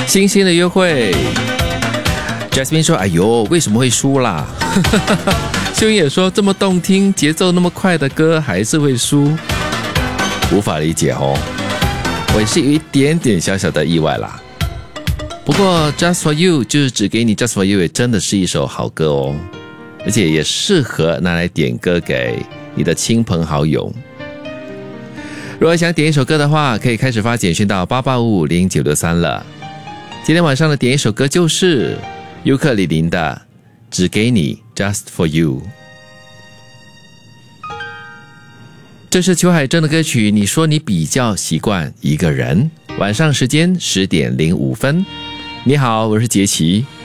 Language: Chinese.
星星的约会。Jasmine 说：“哎呦，为什么会输啦？”秀英也说：“这么动听、节奏那么快的歌，还是会输，无法理解哦。”我也是有一点点小小的意外啦。不过 Just for You 就是只给你 Just for You 也真的是一首好歌哦，而且也适合拿来点歌给你的亲朋好友。如果想点一首歌的话，可以开始发简讯到88550963了。今天晚上的点一首歌就是尤克里里的只给你 Just for You。 这是裘海正的歌曲，你说你比较习惯一个人。晚上时间10:05。你好，我是杰奇。